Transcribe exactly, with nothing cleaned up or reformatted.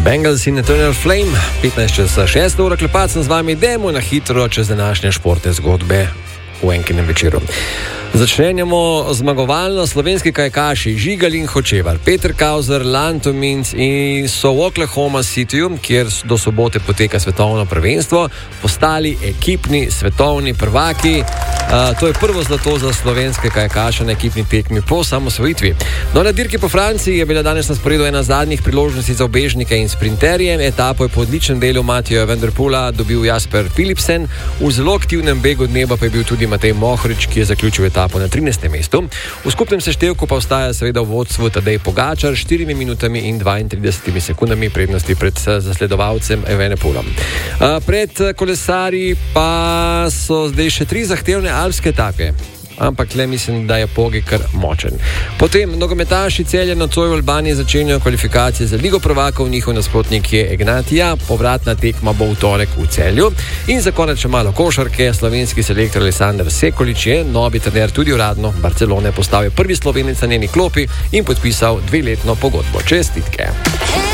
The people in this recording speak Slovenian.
Bengals in Eternal Flame, petnajst čez šest ura, klepat sem z vami, demo na hitro čez današnje športne zgodbe v enkinem večeru. Začenjamo zmagovalno. Slovenski kajakaši Žigal in Hočevar, Peter Kauzer, Lanto Minc in so v Oklahoma Cityju, kjer do sobote poteka svetovno prvenstvo, postali ekipni svetovni prvaki. Uh, to je prvo zlato za slovenske kajakaše na ekipni tekmi po samosvojitvi. No, na dirki po Franciji je bila danes na sporedu ena zadnjih priložnosti za ubežnike in sprinterje. Etapo je po odličnem delu Matija Van der Poela dobil Jasper Philipsen, v zelo aktivnem begu dneva pa je bil tudi Matej Mohorič, ki je zaključil etapo na trinajstem mestu. V skupnem seštevku pa ostaja seveda v vodstvu Tadej Pogačar s štirimi minutami in dvaintridesetimi sekundami prednosti pred zasledovalcem Evenepoelom. Uh, pred kolesarji pa so zdaj še tri zahtevne alpske etape, ampak le mislim, da je Pogi kar močen. Potem nogometaši Celja nocoj v Albaniji začenjajo kvalifikacije za Ligo prvakov, njihov nasprotnik je Ignatija, povratna tekma bo v torek v Celju. In za konec še malo košarke. Slovenski selektor Aleksander Sekulič je novi trener tudi uradno Barcelone postal je prvi Slovenec na njeni klopi in podpisal dveletno pogodbo. Čestitke.